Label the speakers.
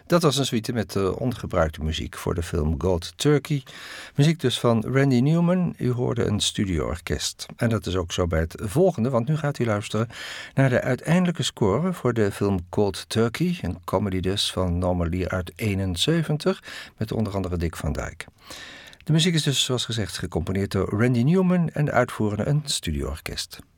Speaker 1: Dat was een suite met ongebruikte muziek voor de film Cold Turkey. Muziek dus van Randy Newman. U hoorde een studioorkest. En dat is ook zo bij het volgende, want nu gaat u luisteren naar de uiteindelijke score voor de film Cold Turkey. Een comedy dus van Norman Lear uit 1971 met onder andere Dick Van Dyke. De muziek is dus zoals gezegd gecomponeerd door Randy Newman en de uitvoerende een studioorkest.